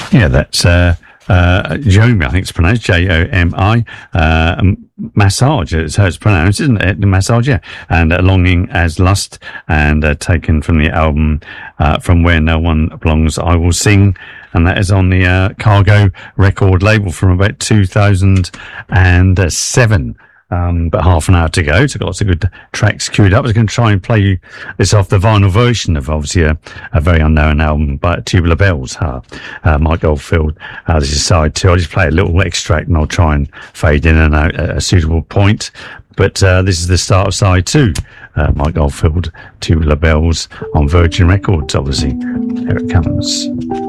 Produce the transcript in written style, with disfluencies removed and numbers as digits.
Yeah, that's Jomi, I think it's pronounced Jomi. Massage, it's how it's pronounced, isn't it? The Massage, yeah. And Longing as Lust, and taken from the album From Where No One Belongs, I Will Sing. And that is on the Cargo record label from about 2007. But half an hour to go, so got lots of good tracks queued up. I was going to try and play you this off the vinyl version of obviously a very unknown album by Tubular Bells, Mike Oldfield. This is side 2. I'll just play a little extract and I'll try and fade in and out at a suitable point. But this is the start of side 2. Mike Oldfield, Tubular Bells on Virgin Records, obviously. Here it comes.